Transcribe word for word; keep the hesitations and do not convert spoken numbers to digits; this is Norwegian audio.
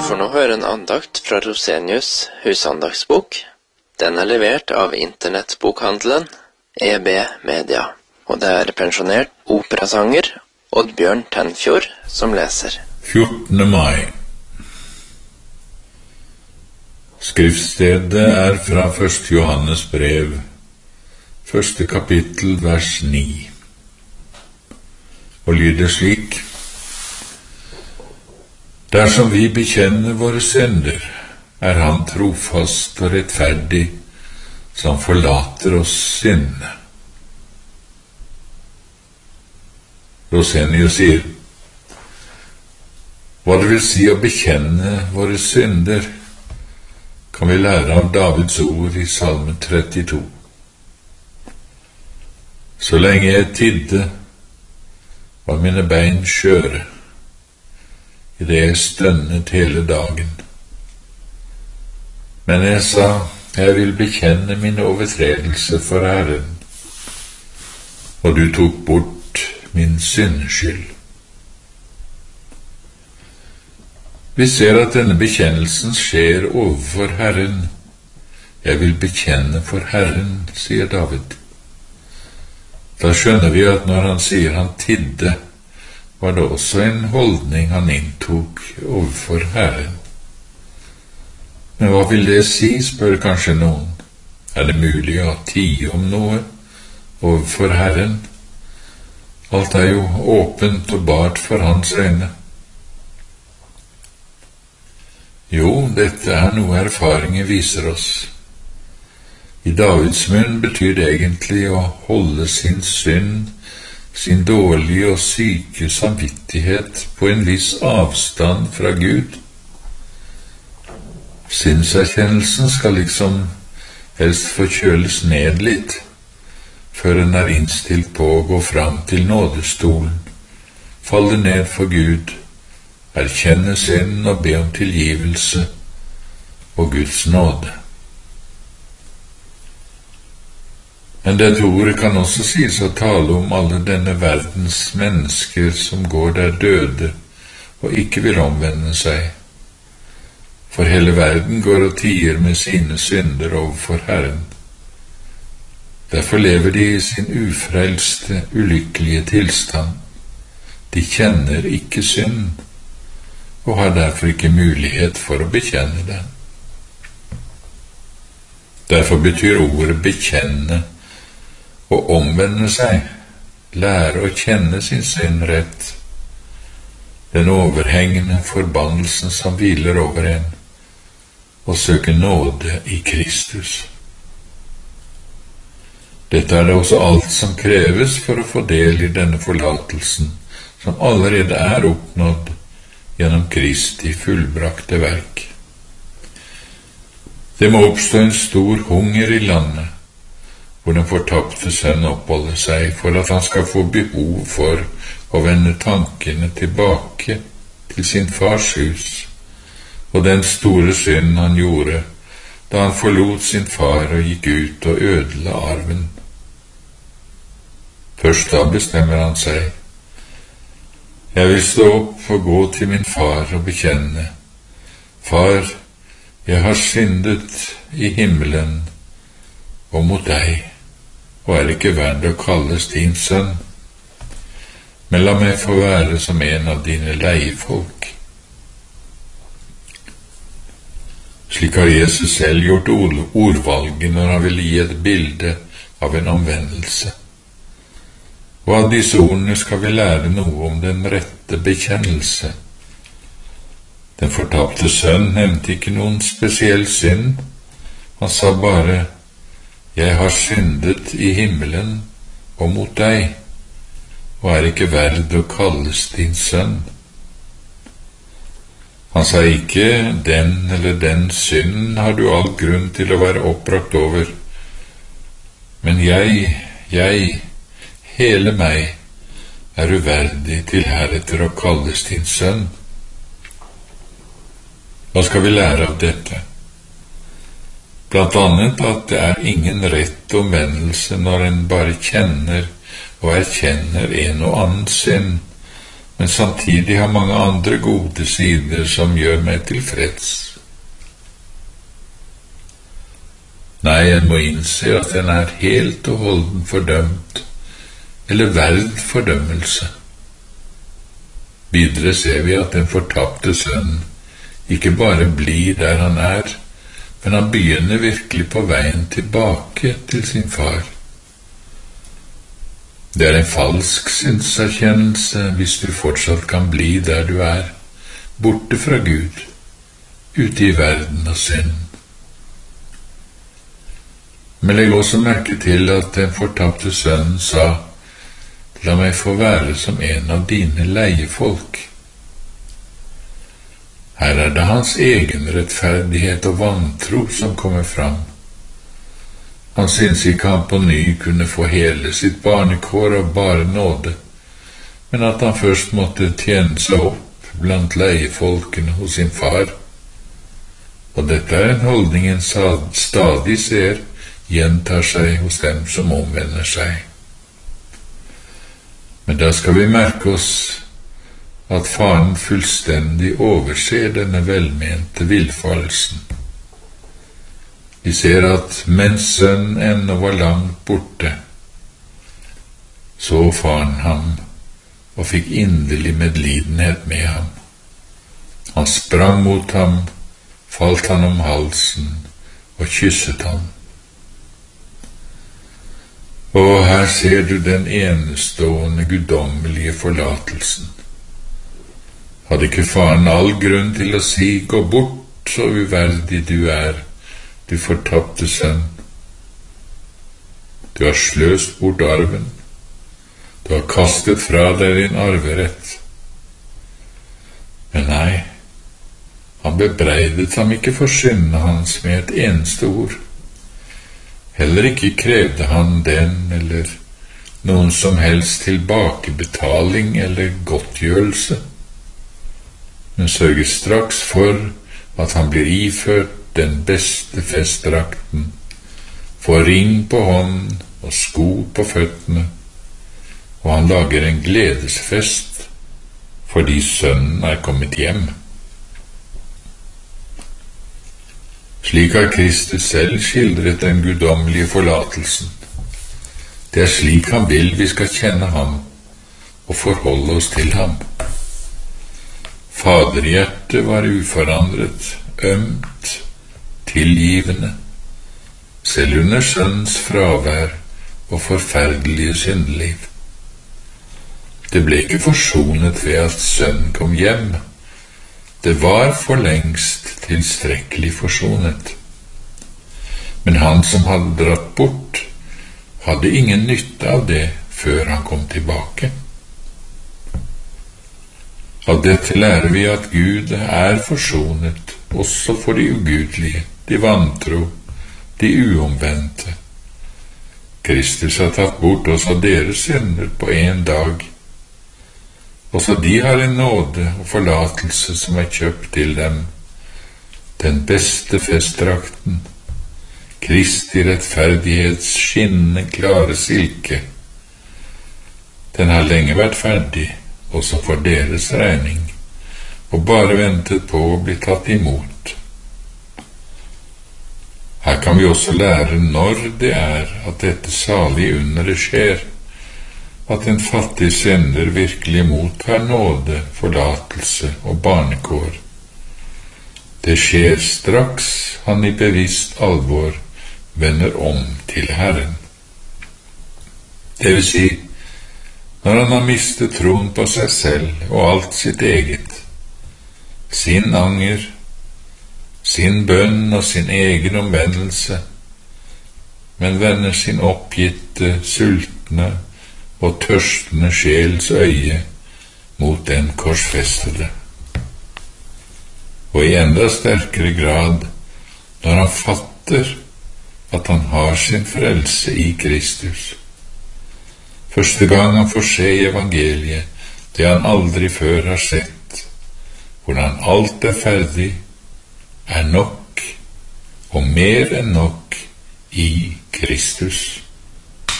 får nå høre en andakt fra Rosenius husandagsbok. Den er levert av internettbokhandelen E B Media, og det er pensjonert operasanger Oddbjørn Tenfjord som leser. fjortende mai. Skriftstedet er fra første Johannes brev, første kapittel, vers ni, og lyder slik: Dersom vi bekjenner våre synder, er han trofast og rettferdig, som forlater oss syndene. Rosenius sier, hva det vil si å bekjenne våre synder, kan vi lære av Davids ord i Salme trettito. Så lenge jeg tidde, var mine bein skjøre, i det jeg stønnet hele dagen. Men jeg sa, jeg vil bekjenne mine overtredelser for Herren, og du tok bort min syndskyld. Vi ser at denne bekjennelsen skjer overfor Herren. Jeg vil bekjenne for Herren, sier David. Da skjønner vi at når han sier han tidde, var det også en holdning han inntok overfor Herren. Men hva vil det si, spør kanskje noen. Er det mulig å tie om noe overfor Herren? Alt er jo åpent og bart for hans øyne. Jo, dette er noe erfaringer viser oss. I Davids munn betyr det egentlig å holde sin synd, sin dårlige og syke samvittighet på en viss avstand fra Gud. Synserkjennelsen skal liksom helst forkjøles ned litt, før en er innstilt på å gå fram til nådestolen, falle ned for Gud, erkjenne synden og be om tilgivelse og Guds nåde. Men dette ordet kan også sies å tale om alle denne verdens mennesker som går der døde og ikke vil omvende seg. For hele verden går og tier med sine synder overfor Herren. Derfor lever de i sin ufrelste, ulykkelige tilstand. De kjenner ikke synd, og har derfor ikke mulighet for å bekjenne den. Derfor betyr ordet bekjenne å omvende seg, lære å kjenne sin synd rett, den overhengende forbannelsen som hviler over en, og søke nåde i Kristus. Dette er det også alt som kreves for å få del i denne forlatelsen, som allerede er oppnådd gjennom Kristi fullbrakte verk. Det må oppstå en stor hunger i landet, hvor den fortapte sønn oppholder seg, for at han skal få behov for å vende tankene tilbake til sin fars hus, og den store synd han gjorde da han forlot sin far og gikk ut og ødela arven. Først da bestemmer han seg. Jeg vil stå opp og gå til min far og bekjenne. Far, jeg har syndet i himmelen og mot deg, og er ikke verd å kalles din sønn. Men la meg få være som en av dine leiefolk. Slik har Jesus selv gjort ordvalget når han ville gi et bilde av en omvendelse. Og av disse ordene skal vi lære noe om den rette bekjennelse. Den fortapte sønn nevnte ikke noen spesiell synd. Han sa bare, jeg har syndet i himmelen og mot deg, og er ikke verd å kalles din sønn. Han sa ikke, den eller den synden har du all grunn til å være oppbrakt over, men jeg, jeg, hele meg, er uverdig til heretter å kalles din sønn. Hva skal vi lære av dette? Blant annet at det er ingen rett omvendelse når en bare kjenner og erkjenner en og annen synd, men samtidig har mange andre gode sider som gjør meg tilfreds. Nei, jeg må innse at den er helt og holden fordømt, eller verd fordømmelse. Videre ser vi at den fortapte sønnen ikke bare blir der han er, men han begynner virkelig på veien tilbake til sin far. Det er en falsk synserkjennelse hvis du fortsatt kan bli der du er, borte fra Gud, ute i verden og synd. Men legg også merke til at den fortapte sønnen sa, «La meg få være som en av dine leiefolk». Her er det hans egen rettferdighet og vantro som kommer fram. Han synes ikke han på ny kunne få hele sitt barnekår av bare nåde, men at han først måtte tjene seg opp blant leiefolkene hos sin far. Og dette er en holdning en stadig ser gjentar seg hos dem som omvender seg. Men da skal vi merke oss at faren fullstendig overser denne velmente villfarelsen. Vi ser at mens sønnen ennå var langt borte, så faren ham og fikk inderlig medlidenhet med ham. Han sprang mot ham, falt han om halsen og kysset ham. Og her ser du den enestående guddommelige forlatelsen. Hadde ikke faren all grunn til å si, «Gå bort, så uverdig du er, du fortapte sønn. Du har sløst bort arven. Du har kastet fra deg din arverett.» Men nei, han bebreidet ham ikke for syndene hans med et eneste ord. Heller ikke krevde han den eller noen som helst tilbakebetaling eller godtgjørelse, men sørger straks for at han blir iført den beste festdrakten, får ring på hånden og sko på føttene, og han lager en gledesfest fordi sønnen er kommet hjem. Slik har Kristus selv skildret den guddommelige forlatelsen. Det er slik han vil vi skal kjenne ham og forholde oss til ham. Faderhjertet var uforandret, ømt, tilgivende, selv under sønnens fravær og forferdelige syndeliv. Det ble ikke forsonet ved at sønnen kom hjem. Det var for lengst tilstrekkelig forsonet. Men han som hadde dratt bort, hadde ingen nytte av det før han kom tilbake. Av dette lærer vi at Gud er forsonet også for de ugudelige, de vantro, de uomvendte. Kristus har tatt bort også deres synder på en dag. Også de har en nåde og forlatelse som er kjøpt til dem, den beste festdrakten, Kristi rettferdighets skinnende klare silke. Den har lenge vært ferdig, også for deres regning, og bare ventet på å bli tatt imot. Her kan vi også lære når det er at dette salige underet skjer, at en fattig synder virkelig mottar nåde, forlatelse og barnekår. Det skjer straks han i bevisst alvor vender om til Herren. Det vil si, når han har mistet troen på seg selv og alt sitt eget, sin anger, sin bønn og sin egen omvendelse, men vender sin oppgitte, sultne og tørstende sjels øye mot den korsfestede. Og i enda sterkere grad når han fatter at han har sin frelse i Kristus. Første gang han får se evangeliet, det han aldri før har sett, hvordan alt er ferdig, er nok og mer enn nok i Kristus.